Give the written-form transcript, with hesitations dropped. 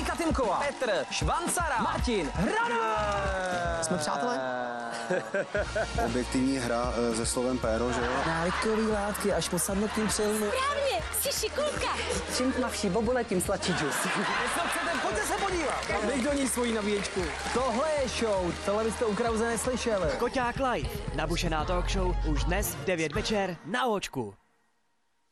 Lenka Tymková, Petr Švancara, Martin Hranů. Jsme přátelé? Objektivní hra se slovem péro, že jo? Návykový látky až po sadnutím přilnu. Správně, jsi šikulka. Čím tmavší bobule, tím sladší džus. Pojďte se podívat. Dej do ní svoji nabíječku. Tohle je show, tohle byste u Krause neslyšeli. Koťák Live, nabušená talk show už dnes v 9 večer na Očku.